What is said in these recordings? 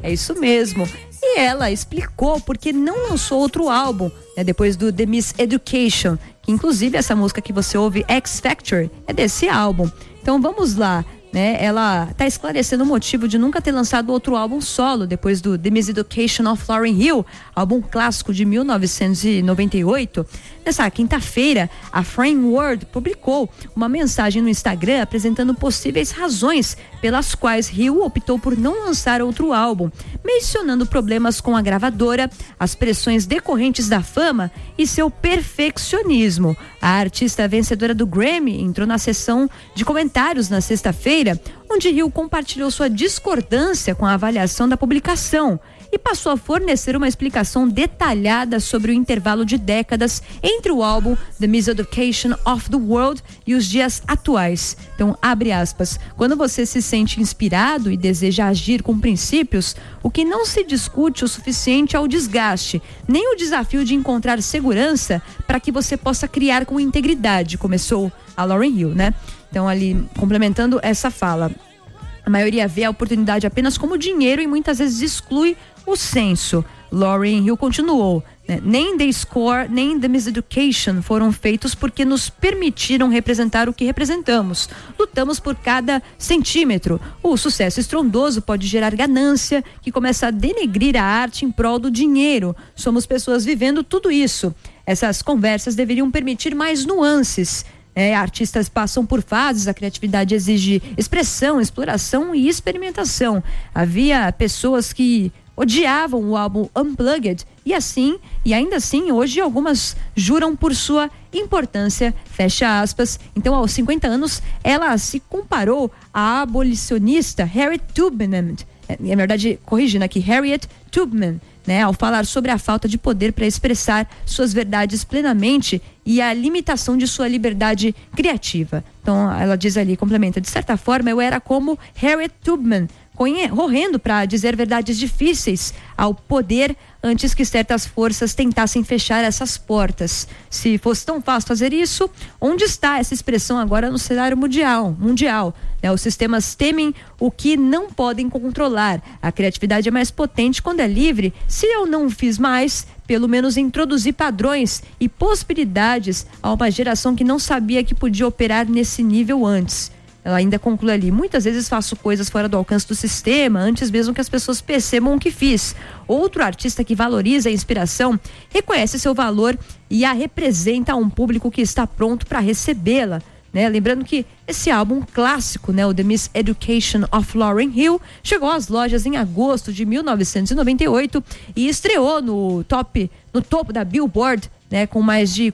É isso mesmo. E ela explicou porque não lançou outro álbum, né, depois do The Miseducation, que inclusive essa música que você ouve, X Factor, é desse álbum. Então vamos lá. Né, ela está esclarecendo o motivo de nunca ter lançado outro álbum solo depois do The Miseducation of Lauryn Hill, álbum clássico de 1998. Nessa quinta-feira, a Frame World publicou uma mensagem no Instagram apresentando possíveis razões pelas quais Hill optou por não lançar outro álbum, mencionando problemas com a gravadora, as pressões decorrentes da fama e seu perfeccionismo. A artista vencedora do Grammy entrou na sessão de comentários na sexta-feira, onde Hill compartilhou sua discordância com a avaliação da publicação e passou a fornecer uma explicação detalhada sobre o intervalo de décadas entre o álbum The Miseducation of the World e os dias atuais. Então, abre aspas, quando você se sente inspirado e deseja agir com princípios, o que não se discute o suficiente é o desgaste, nem o desafio de encontrar segurança para que você possa criar com integridade, começou a Lauryn Hill, né? Então, ali, complementando essa fala, a maioria vê a oportunidade apenas como dinheiro e muitas vezes exclui o senso. Lauryn Hill continuou, né? Nem The Score, nem The Miseducation foram feitos porque nos permitiram representar o que representamos. Lutamos por cada centímetro. O sucesso estrondoso pode gerar ganância, que começa a denegrir a arte em prol do dinheiro. Somos pessoas vivendo tudo isso. Essas conversas deveriam permitir mais nuances. Artistas passam por fases, a criatividade exige expressão, exploração e experimentação. Havia pessoas que odiavam o álbum Unplugged e ainda assim hoje algumas juram por sua importância, fecha aspas. Então, aos 50 anos, ela se comparou à abolicionista Harriet Tubman, na verdade, corrigindo aqui, Harriet Tubman, né, ao falar sobre a falta de poder para expressar suas verdades plenamente e a limitação de sua liberdade criativa. Então, ela diz ali, complementa, de certa forma, eu era como Harriet Tubman, correndo para dizer verdades difíceis ao poder antes que certas forças tentassem fechar essas portas. Se fosse tão fácil fazer isso, onde está essa expressão agora no cenário mundial? Né? Os sistemas temem o que não podem controlar. A criatividade é mais potente quando é livre. Se eu não fiz mais, pelo menos introduzir padrões e possibilidades a uma geração que não sabia que podia operar nesse nível antes. Ela ainda conclui ali, muitas vezes faço coisas fora do alcance do sistema, antes mesmo que as pessoas percebam o que fiz. Outro artista que valoriza a inspiração, reconhece seu valor e a representa a um público que está pronto para recebê-la. Né? Lembrando que esse álbum clássico, né, o The Miseducation of Lauryn Hill, chegou às lojas em agosto de 1998 e estreou no topo da Billboard, né, com mais de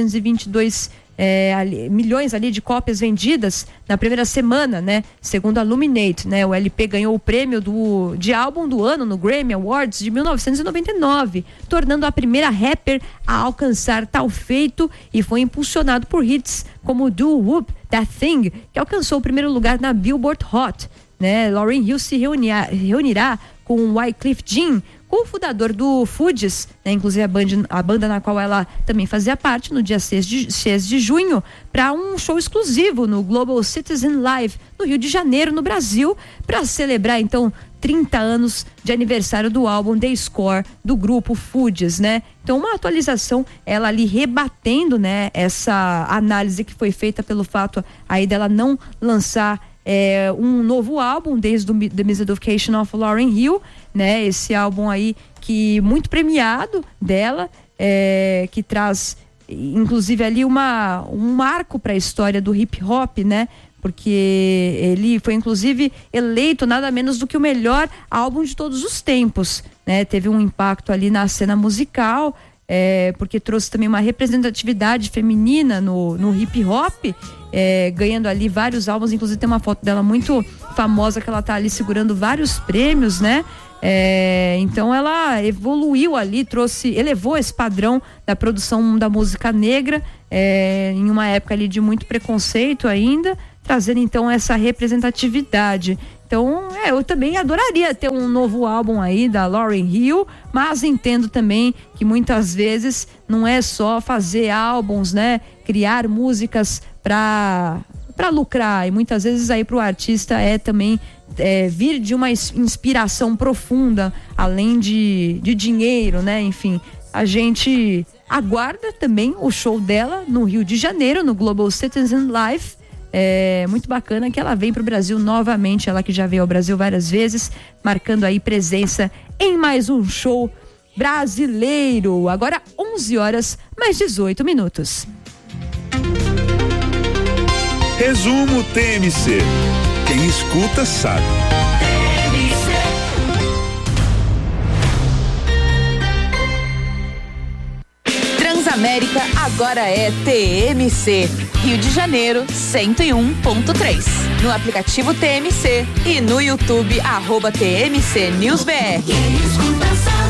422 milhões ali de cópias vendidas na primeira semana, né? Segundo a Luminate, né? O LP ganhou o prêmio de álbum do ano no Grammy Awards de 1999, tornando a primeira rapper a alcançar tal feito e foi impulsionado por hits como Do Whoop That Thing, que alcançou o primeiro lugar na Billboard Hot, né? Lauryn Hill se reunirá com Wyclef Jean, cofundador do Fugees, né, inclusive a banda na qual ela também fazia parte, no dia 6 de junho, para um show exclusivo no Global Citizen Live, no Rio de Janeiro, no Brasil, para celebrar, então, 30 anos de aniversário do álbum The Score, do grupo Fugees, né? Então, uma atualização, ela ali rebatendo, né, essa análise que foi feita pelo fato aí dela não lançar um novo álbum desde o The Miseducation of Lauryn Hill, né? Esse álbum aí que muito premiado dela, que traz inclusive ali um marco para a história do hip hop, né? Porque ele foi inclusive eleito nada menos do que o melhor álbum de todos os tempos, né? Teve um impacto ali na cena musical, porque trouxe também uma representatividade feminina no hip hop, ganhando ali vários álbuns, inclusive tem uma foto dela muito famosa que ela tá ali segurando vários prêmios, né? Então ela evoluiu ali, elevou esse padrão da produção da música negra, em uma época ali de muito preconceito ainda, trazendo então essa representatividade. Então, eu também adoraria ter um novo álbum aí da Lauryn Hill, mas entendo também que muitas vezes não é só fazer álbuns, né? Criar músicas para para lucrar, e muitas vezes aí para o artista é também vir de uma inspiração profunda, além de dinheiro, né? Enfim, a gente aguarda também o show dela no Rio de Janeiro, no Global Citizen Live. É muito bacana que ela vem para o Brasil novamente, ela que já veio ao Brasil várias vezes, marcando aí presença em mais um show brasileiro. Agora 11 horas mais 18 minutos. Resumo TMC. Quem escuta sabe. Transamérica agora é TMC. Rio de Janeiro 101.3. No aplicativo TMC e no YouTube @TMC News BR. Quem escuta sabe,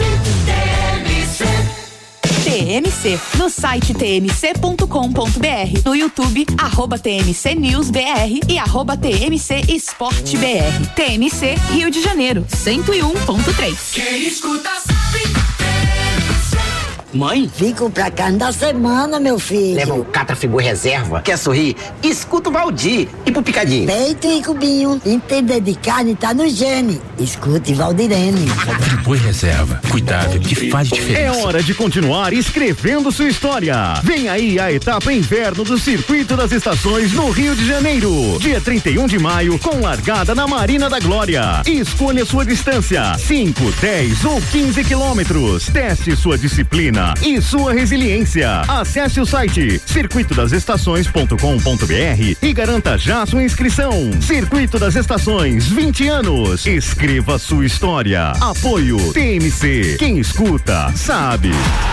TMC, no site tmc.com.br, no YouTube @TMC News BR e @TMC Esporte BR. TMC Rio de Janeiro 101.3. Quem escuta sabe. Mãe? Fico pra cada semana, meu filho. Leva um Catrafigor reserva. Quer sorrir? Escuta o Valdir. E pro Picadinho? Peito e cubinho. Entender de carne tá no gene. Escute Valdirene. Friboi reserva. Cuidado que faz diferença. É hora de continuar escrevendo sua história. Vem aí a etapa inverno do Circuito das Estações no Rio de Janeiro. Dia 31 de maio, com largada na Marina da Glória. Escolha sua distância: 5, 10 ou 15 quilômetros. Teste sua disciplina e sua resiliência. Acesse o site circuitodasestações.com.br e garanta já sua inscrição. Circuito das Estações, 20 anos. Escreva sua história. Apoio TMC. Quem escuta sabe.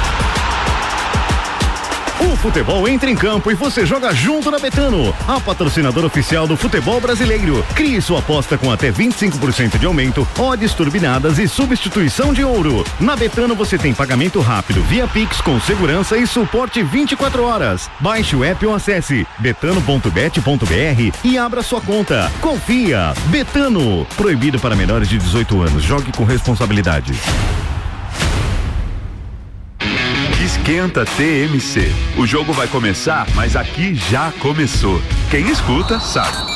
O futebol entra em campo e você joga junto na Betano, a patrocinadora oficial do futebol brasileiro. Crie sua aposta com até 25% de aumento, odds turbinadas e substituição de ouro. Na Betano você tem pagamento rápido via Pix com segurança e suporte 24 horas. Baixe o app ou acesse betano.bet.br e abra sua conta. Confia. Betano. Proibido para menores de 18 anos. Jogue com responsabilidade. Esquenta TMC. O jogo vai começar, mas aqui já começou. Quem escuta sabe.